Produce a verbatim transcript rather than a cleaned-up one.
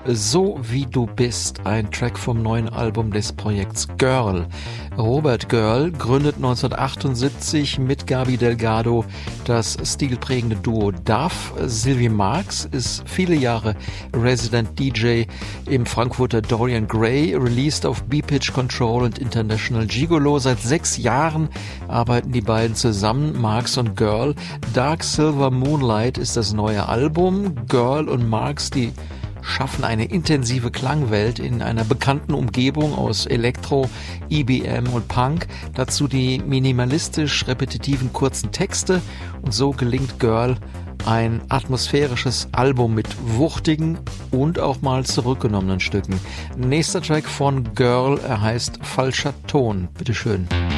So wie du bist, ein Track vom neuen Album des Projekts Girl. Robert Girl gründet neunzehnhundertachtundsiebzig mit Gaby Delgado das stilprägende Duo Duff. Sylvie Marx ist viele Jahre Resident D J im Frankfurter Dorian Gray, released auf B-Pitch Control und International Gigolo. Seit sechs Jahren arbeiten die beiden zusammen, Marx und Girl. Dark Silver Moonlight ist das neue Album. Girl und Marx, die schaffen eine intensive Klangwelt in einer bekannten Umgebung aus Elektro, E B M und Punk. Dazu die minimalistisch repetitiven kurzen Texte, und so gelingt Girl ein atmosphärisches Album mit wuchtigen und auch mal zurückgenommenen Stücken. Nächster Track von Girl, er heißt Falscher Ton. Bitteschön.